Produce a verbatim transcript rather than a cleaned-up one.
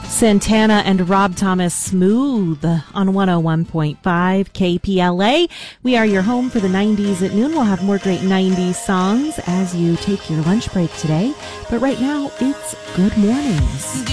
Santana and Rob Thomas, Smooth on one oh one point five K P L A. We are your home for the nineties at noon. We'll have more great nineties songs as you take your lunch break today. But right now, it's Good Mornings.